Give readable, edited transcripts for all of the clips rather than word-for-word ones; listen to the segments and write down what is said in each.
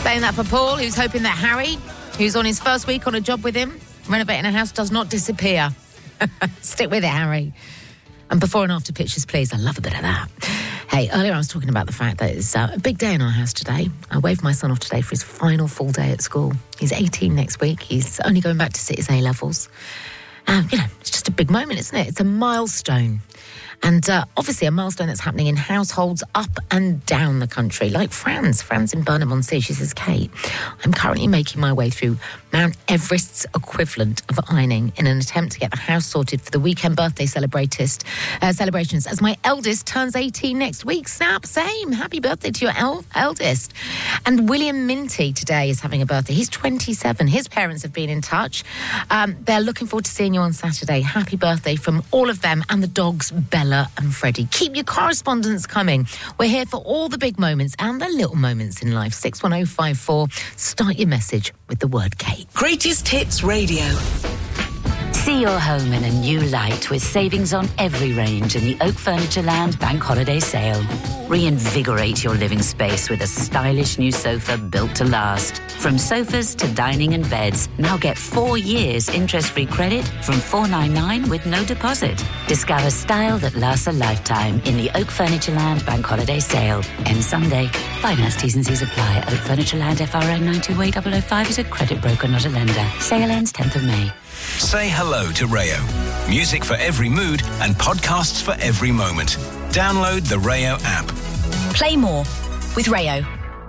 Saying that for Paul, who's hoping that Harry, who's on his first week on a job with him, renovating a house, does not disappear. Stick with it, Harry. And before and after pictures, please. I love a bit of that. Hey, earlier I was talking about the fact that it's a big day in our house today. I waved my son off today for his final full day at school. He's 18 next week. He's only going back to sit his A-levels. It's just a big moment, isn't it? It's a milestone. And obviously a milestone that's happening in households up and down the country, like Fran's in Burnham-on-Sea. She says, Kate, I'm currently making my way through Mount Everest's equivalent of ironing in an attempt to get the house sorted for the weekend birthday celebrations as my eldest turns 18 next week. Snap, same. Happy birthday to your eldest. And William Minty today is having a birthday. He's 27. His parents have been in touch. They're looking forward to seeing you on Saturday. Happy birthday from all of them and the dogs, Bella and Freddie. Keep your correspondence coming. We're here for all the big moments and the little moments in life. 61054. Start your message with the word Kate. Greatest Hits Radio. See your home in a new light with savings on every range in the Oak Furniture Land Bank Holiday Sale. Reinvigorate your living space with a stylish new sofa built to last. From sofas to dining and beds, now get 4 years interest-free credit from $499 with no deposit. Discover style that lasts a lifetime in the Oak Furniture Land Bank Holiday Sale. Ends Sunday. Finance T's and C's apply. Oak Furniture Land FRN 928 is a credit broker, not a lender. Sale ends 10th of May. Say hello to Rayo. Music for every mood and podcasts for every moment. Download the Rayo app. Play more with Rayo.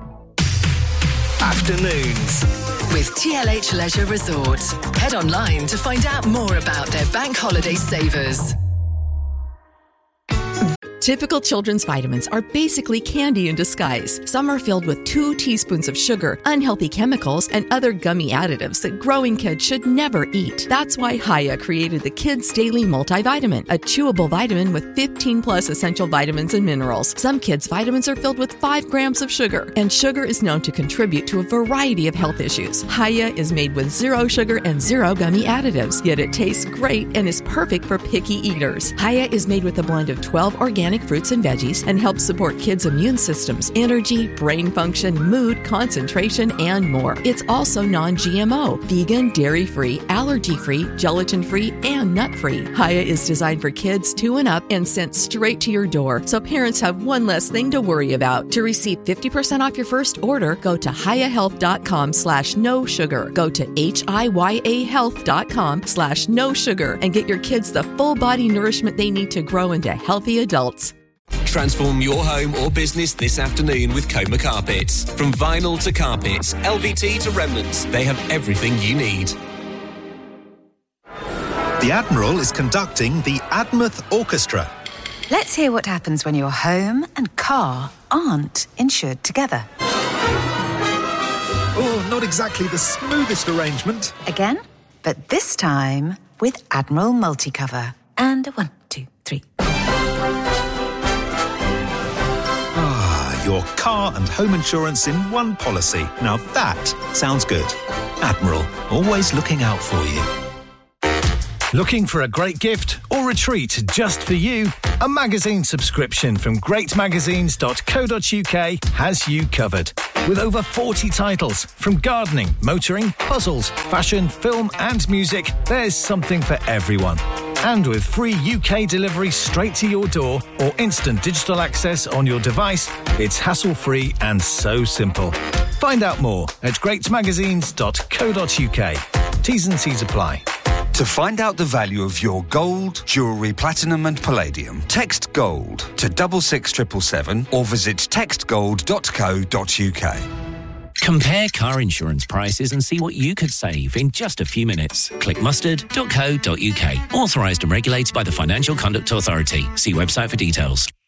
Afternoons with TLH Leisure Resorts. Head online to find out more about their bank holiday savers. Typical children's vitamins are basically candy in disguise. Some are filled with 2 teaspoons of sugar, unhealthy chemicals, and other gummy additives that growing kids should never eat. That's why Hiya created the Kids Daily Multivitamin, a chewable vitamin with 15 plus essential vitamins and minerals. Some kids' vitamins are filled with 5 grams of sugar, and sugar is known to contribute to a variety of health issues. Hiya is made with 0 sugar and 0 gummy additives, yet it tastes great and is perfect for picky eaters. Hiya is made with a blend of 12 organic fruits and veggies and helps support kids' immune systems, energy, brain function, mood, concentration, and more. It's also non-GMO, vegan, dairy-free, allergy-free, gelatin-free, and nut-free. Hiya is designed for kids 2 and up and sent straight to your door, so parents have one less thing to worry about. To receive 50% off your first order, go to hiyahealth.com/no sugar. Go to hiyahealth.com/no sugar and get your kids the full body nourishment they need to grow into healthy adults. Transform your home or business this afternoon with Coma Carpets. From vinyl to carpets, LVT to remnants, they have everything you need. The Admiral is conducting the Admouth Orchestra. Let's hear what happens when your home and car aren't insured together. Oh, not exactly the smoothest arrangement. Again, but this time with Admiral Multicover. And 1, 2, 3. Your car and home insurance in one policy. Now that sounds good. Admiral, always looking out for you. Looking for a great gift or a treat just for you? A magazine subscription from greatmagazines.co.uk has you covered. With over 40 titles from gardening, motoring, puzzles, fashion, film and music, there's something for everyone. And with free UK delivery straight to your door or instant digital access on your device, it's hassle-free and so simple. Find out more at greatmagazines.co.uk. T's and C's apply. To find out the value of your gold, jewellery, platinum and palladium, text GOLD to 66777 or visit textgold.co.uk. Compare car insurance prices and see what you could save in just a few minutes. Click mustard.co.uk. Authorised and regulated by the Financial Conduct Authority. See website for details.